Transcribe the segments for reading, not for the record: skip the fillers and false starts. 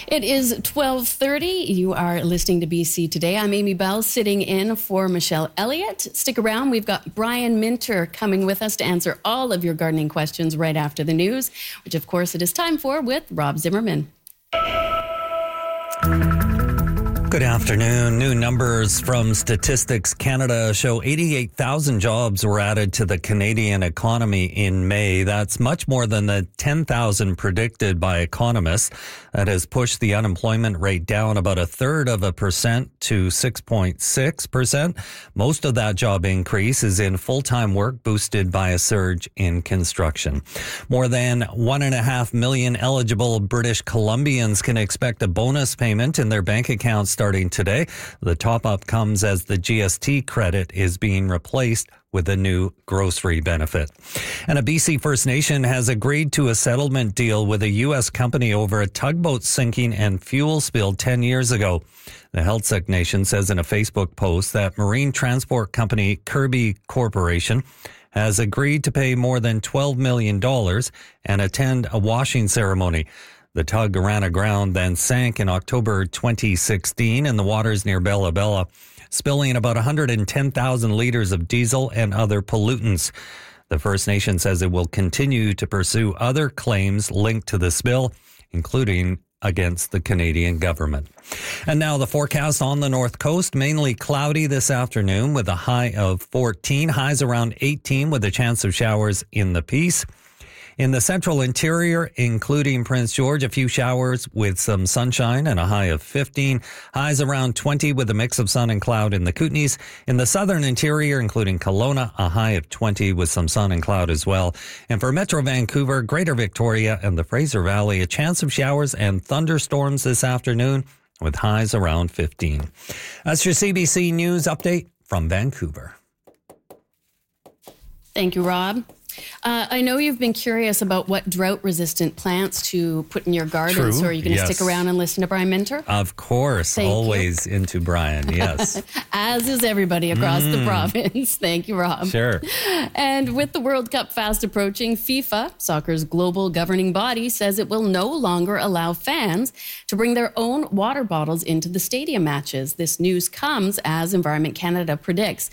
It is 12:30. You are listening to BC Today. I'm Amy Bell, sitting in for Michelle Elliott. Stick around. We've got Brian Minter coming with us to answer all of your gardening questions right after the news, which, of course, it is time for with Rob Zimmerman. Good afternoon. New numbers from Statistics Canada show 88,000 jobs were added to the Canadian economy in May. That's much more than the 10,000 predicted by economists. That has pushed the unemployment rate down about 1/3% to 6.6%. Most of that job increase is in full-time work, boosted by a surge in construction. More than 1.5 million eligible British Columbians can expect a bonus payment in their bank accounts starting today. The top-up comes as the GST credit is being replaced with a new grocery benefit. And a BC First Nation has agreed to a settlement deal with a U.S. company over a tugboat sinking and fuel spill 10 years ago. The Heiltsuk Nation says in a Facebook post that marine transport company Kirby Corporation has agreed to pay more than $12 million and attend a washing ceremony. The tug ran aground, then sank in October 2016 in the waters near Bella Bella, spilling about 110,000 liters of diesel and other pollutants. The First Nation says it will continue to pursue other claims linked to the spill, including against the Canadian government. And now the forecast on the North Coast, mainly cloudy this afternoon with a high of 14, highs around 18 with a chance of showers in the Peace. In the central interior, including Prince George, a few showers with some sunshine and a high of 15. Highs around 20 with a mix of sun and cloud in the Kootenays. In the southern interior, including Kelowna, a high of 20 with some sun and cloud as well. And for Metro Vancouver, Greater Victoria, and the Fraser Valley, a chance of showers and thunderstorms this afternoon with highs around 15. That's your CBC News update from Vancouver. Thank you, Rob. I know you've been curious about what drought-resistant plants to put in your garden. True. So are you going to stick around and listen to Brian Minter? Of course. Always into Brian, yes. As is everybody across the province. Thank you, Rob. Sure. And with the World Cup fast approaching, FIFA, soccer's global governing body, says it will no longer allow fans to bring their own water bottles into the stadium matches. This news comes as Environment Canada predicts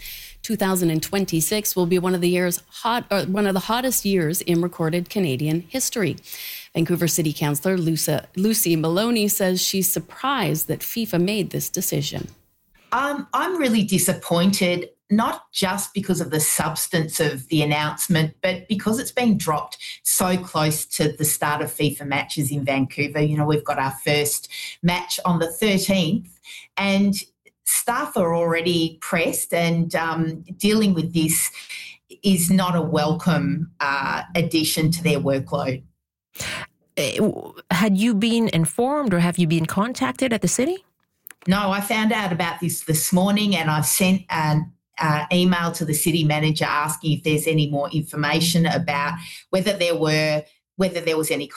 2026 will be one of the hottest years in recorded Canadian history. Vancouver City Councillor Lucy Maloney says she's surprised that FIFA made this decision. I'm really disappointed, not just because of the substance of the announcement, but because it's been dropped so close to the start of FIFA matches in Vancouver. You know, we've got our first match on the 13th, and staff are already pressed, and dealing with this is not a welcome addition to their workload. Had you been informed or have you been contacted at the city? No, I found out about this morning, and I've sent an email to the city manager asking if there's any more information about whether there was any